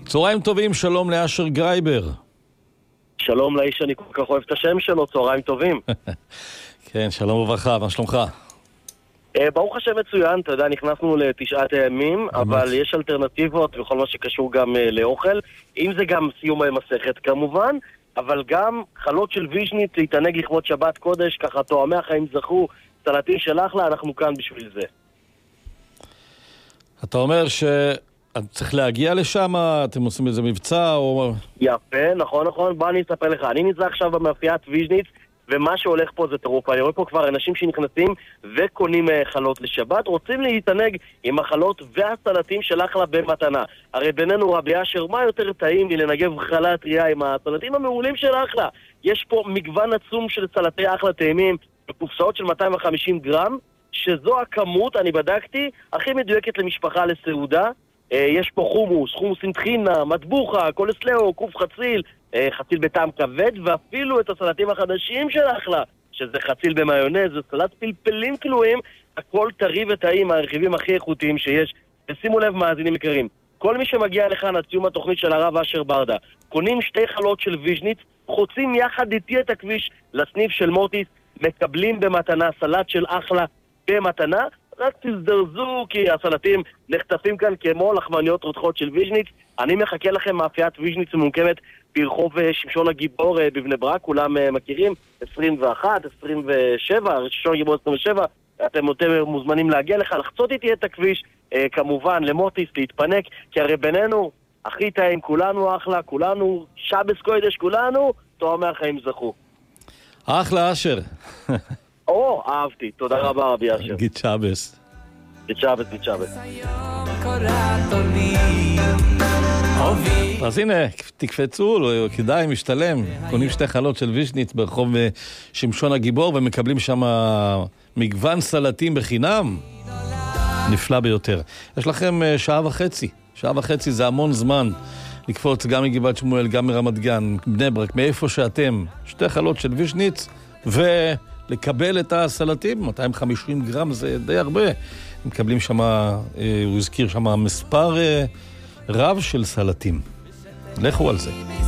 צהריים טובים, שלום לאשר גרייבר. שלום לאיש שאני כל כך אוהב את השם שלו, צהריים טובים. כן, שלום וברכה, מה שלומך? ברוך השם מצוין, אתה יודע, נכנסנו לתשעת הימים, אבל יש אלטרנטיבות וכל מה שקשור גם לאוכל, אם זה גם סיום המסכת כמובן, אבל גם חלות של ויז'ניץ להתענג לכבוד שבת קודש, ככה תואמי החיים זכו, סלטים של אחלה, אנחנו כאן בשביל זה. אתה אומר שצריך להגיע לשם, אתם עושים איזה מבצע או... יפה, נכון, בוא אני אספר לך, אני נמצא עכשיו במאפיית ויז'ניץ, ומה שהולך פה זה טירוף. אני רואה פה כבר אנשים שנכנסים וקונים חלות לשבת, רוצים להתענג עם החלות והסלטים של אחלה במתנה. הרי בינינו רבי אשר, מה יותר טעים מלנגב חלה טריה עם הסלטים המעולים של אחלה? יש פה מגוון עצום של סלטי אחלה טעימים, בקופסאות של 250 גרם, שזו הכמות, אני בדקתי, הכי מדויקת למשפחה לסעודה. יש פה חומוס עם טחינה, מטבוחה, קולסלאו, קוף חציל, חציל בטעם כבד, ואפילו את הסלטים החדשים של אחלה, שזה חציל במיונז, זה סלט פלפלים כלואים, הכל טרי וטעים, הרכיבים הכי איכותיים שיש. ושימו לב מאזינים יקרים, כל מי שמגיע לכאן עד סיום התוכנית של הרב אשר ברדה, קונים 2 חלות של ויז'ניץ, חוצים יחד איתי את הכביש לסניף של מורטיס, מקבלים במתנה סלט של אחלה במתנה, רק תזדרזו כי הסלטים נחטפים כאן כמו לחמניות רותחות של ויז'ניץ. אני מחכה לכם, מאפיית ויז'ניץ ממוקמת ברחוב שמשון הגיבור בבני ברק, כולם מכירים, 21, 27, שמשון הגיבור 27, אתם יותר מוזמנים להגיע לך, לחצות איתי את הכביש, כמובן למורטיס, להתפנק, כי הרי בינינו, הכי טעים, כולנו אחלה, כולנו שבס קודש, כולנו תואמי החיים זכו. אחלה אשר. אהבתי, תודה רבה רבי אשר. גיד שבס. גיד שבס. אז הנה, תקפצו, כדאי, משתלם. קונים 2 חלות של ויז'ניץ ברחוב שמשון הגיבור, ומקבלים שם מגוון סלטים בחינם. נפלא ביותר. יש לכם שעה וחצי זה המון זמן לקפוץ גם מגבעת שמואל, גם מרמת גן, בני ברק, מאיפה שאתם. 2 חלות של ויז'ניץ, לקבל את הסלטים, 250 גרם זה די הרבה. מקבלים שם, הוא הזכיר שם מספר רב של סלטים. לכו על זה.